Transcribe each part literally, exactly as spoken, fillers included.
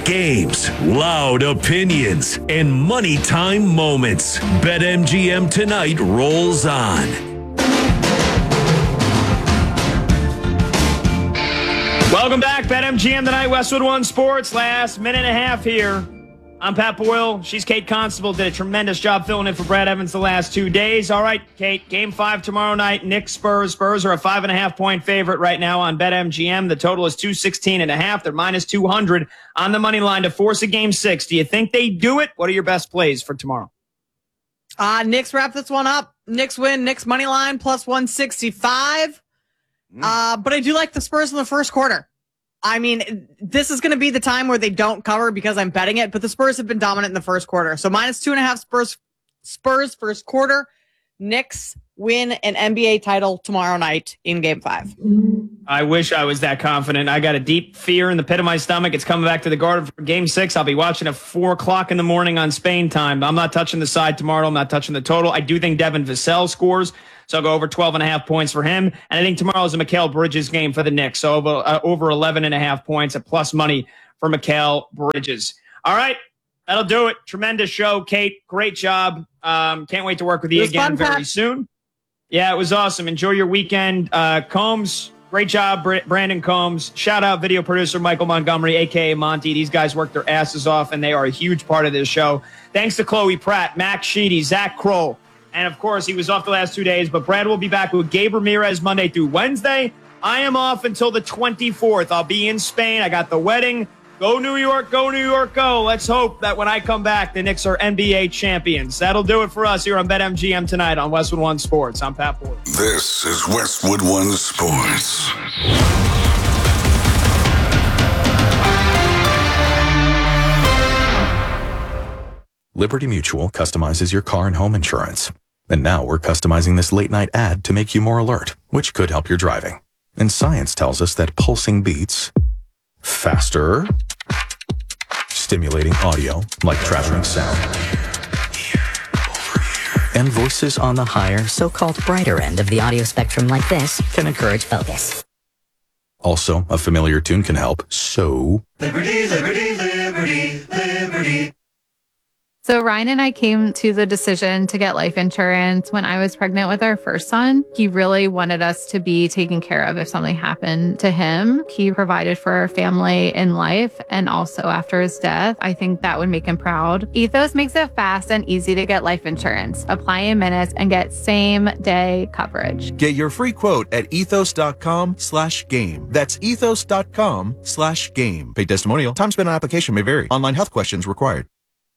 games, loud opinions, and money time moments. BetMGM Tonight rolls on. Welcome back, BetMGM Tonight, Westwood One Sports. Last minute and a half here. I'm Pat Boyle. She's Kate Constable. Did a tremendous job filling in for Brad Evans the last two days. All right, Kate, game five tomorrow night. Knicks Spurs. Spurs are a five and a half point favorite right now on BetMGM. The total is two sixteen and a half. They're minus two hundred on the money line to force a game six. Do you think they do it? What are your best plays for tomorrow? Uh, Knicks wrap this one up. Knicks win. Knicks money line plus one sixty-five. Mm. Uh, but I do like the Spurs in the first quarter. I mean, this is going to be the time where they don't cover because I'm betting it, but the Spurs have been dominant in the first quarter. So minus two and a half Spurs, Spurs first quarter. Knicks win an N B A title tomorrow night in game five. I wish I was that confident. I got a deep fear in the pit of my stomach. It's coming back to the Garden for game six. I'll be watching at four o'clock in the morning on Spain time. I'm not touching the side tomorrow. I'm not touching the total. I do think Devin Vassell scores. So I'll go over twelve and a half points for him. And I think tomorrow is a Mikal Bridges game for the Knicks. So over, uh, over eleven and a half points at plus money for Mikal Bridges. All right. That'll do it. Tremendous show, Kate. Great job. Um, can't wait to work with you again fun, very Pat. soon. Yeah, it was awesome. Enjoy your weekend. Uh, Combs, great job, Brandon Combs. Shout out video producer Michael Montgomery, a k a. Monty. These guys work their asses off, and they are a huge part of this show. Thanks to Chloe Pratt, Max Sheedy, Zach Kroll. And, of course, he was off the last two days, but Brad will be back with Gabe Ramirez Monday through Wednesday. I am off until the twenty-fourth. I'll be in Spain. I got the wedding. Go New York, go New York, go. Let's hope that when I come back, the Knicks are N B A champions. That'll do it for us here on BetMGM Tonight on Westwood One Sports. I'm Pat Boyle. This is Westwood One Sports. Liberty Mutual customizes your car and home insurance. And now we're customizing this late-night ad to make you more alert, which could help your driving. And science tells us that pulsing beats faster, stimulating audio like traveling sound, and voices on the higher, so-called brighter end of the audio spectrum like this can encourage focus. Also, a familiar tune can help, so... Liberty, liberty, liberty, liberty. So Ryan and I came to the decision to get life insurance when I was pregnant with our first son. He really wanted us to be taken care of if something happened to him. He provided for our family in life and also after his death. I think that would make him proud. Ethos makes it fast and easy to get life insurance. Apply in minutes and get same day coverage. Get your free quote at ethos.com slash game. That's ethos.com slash game. Paid testimonial. Time spent on application may vary. Online health questions required.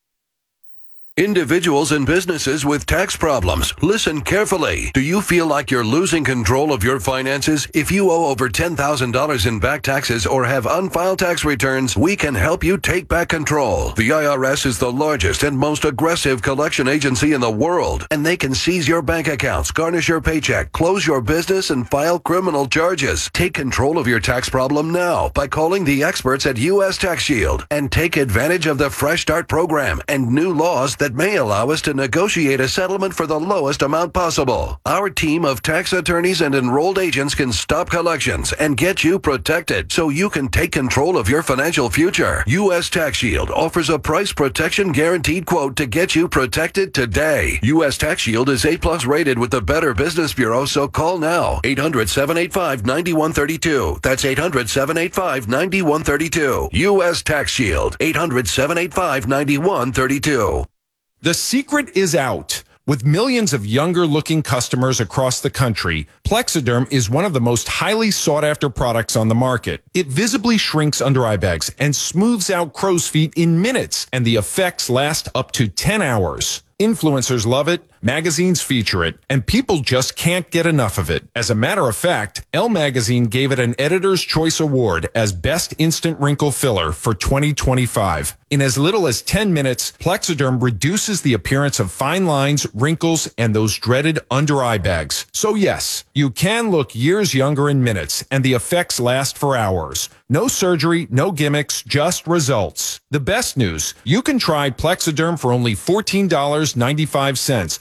Individuals and businesses with tax problems, listen carefully. Do you feel like you're losing control of your finances? If you owe over ten thousand dollars in back taxes or have unfiled tax returns, we can help you take back control. The I R S is the largest and most aggressive collection agency in the world, and they can seize your bank accounts, garnish your paycheck, close your business, and file criminal charges. Take control of your tax problem now by calling the experts at U S Tax Shield and take advantage of the Fresh Start program and new laws that may allow us to negotiate a settlement for the lowest amount possible. Our team of tax attorneys and enrolled agents can stop collections and get you protected so you can take control of your financial future. U S Tax Shield offers a price protection guaranteed quote to get you protected today. U S Tax Shield is A plus rated with the Better Business Bureau, so call now. eight hundred, seven eight five, nine one three two. That's eight hundred, seven eight five, nine one three two. U S Tax Shield. eight hundred, seven eight five, nine one three two. The secret is out. With millions of younger-looking customers across the country, Plexiderm is one of the most highly sought-after products on the market. It visibly shrinks under eye bags and smooths out crow's feet in minutes, and the effects last up to ten hours. Influencers love it, magazines feature it, and people just can't get enough of it. As a matter of fact, Elle Magazine gave it an Editor's Choice Award as Best Instant Wrinkle Filler for twenty twenty-five. In as little as ten minutes, Plexiderm reduces the appearance of fine lines, wrinkles, and those dreaded under-eye bags. So yes, you can look years younger in minutes, and the effects last for hours. No surgery, no gimmicks, just results. The best news, you can try Plexiderm for only fourteen dollars and ninety-five cents.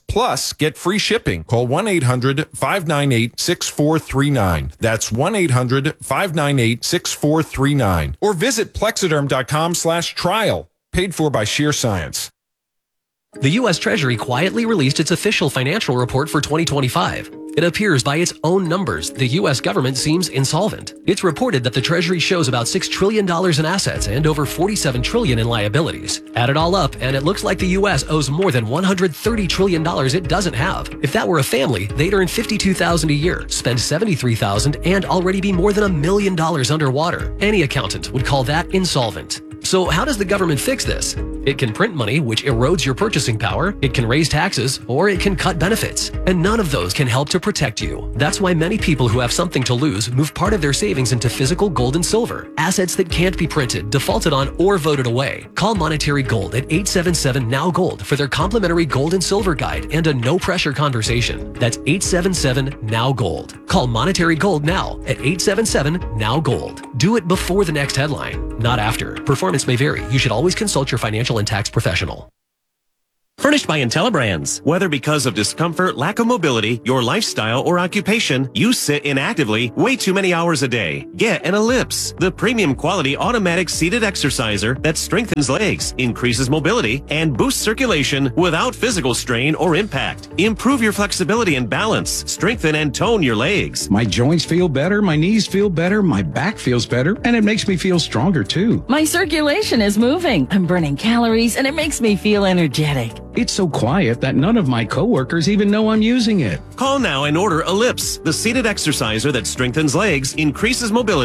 Plus, get free shipping. Call one eight hundred five nine eight six four three nine. That's one eight hundred five nine eight six four three nine. Or visit plexiderm.com slash trial. Paid for by Sheer Science. The U S Treasury quietly released its official financial report for twenty twenty-five. It appears by its own numbers, the U S government seems insolvent. It's reported that the Treasury shows about six trillion dollars in assets and over forty-seven trillion dollars in liabilities. Add it all up, and it looks like the U S owes more than one hundred thirty trillion dollars it doesn't have. If that were a family, they'd earn fifty-two thousand dollars a year, spend seventy-three thousand dollars, and already be more than a million dollars underwater. Any accountant would call that insolvent. So how does the government fix this? It can print money, which erodes your purchasing power, it can raise taxes, or it can cut benefits. And none of those can help to protect you. That's why many people who have something to lose move part of their savings into physical gold and silver, assets that can't be printed, defaulted on, or voted away. Call Monetary Gold at eight seven seven N O W Gold for their complimentary gold and silver guide and a no-pressure conversation. That's eight seven seven N O W Gold. Call Monetary Gold now at eight seven seven N O W Gold. Do it before the next headline, not after. Performance may vary. You should always consult your financial and tax professional. Furnished by IntelliBrands. Whether because of discomfort, lack of mobility, your lifestyle, or occupation, you sit inactively way too many hours a day. Get an Ellipse, the premium quality automatic seated exerciser that strengthens legs, increases mobility, and boosts circulation without physical strain or impact. Improve your flexibility and balance. Strengthen and tone your legs. My joints feel better, my knees feel better, my back feels better, and it makes me feel stronger too. My circulation is moving. I'm burning calories, and it makes me feel energetic. It's so quiet that none of my coworkers even know I'm using it. Call now and order Ellipse, the seated exerciser that strengthens legs, increases mobility,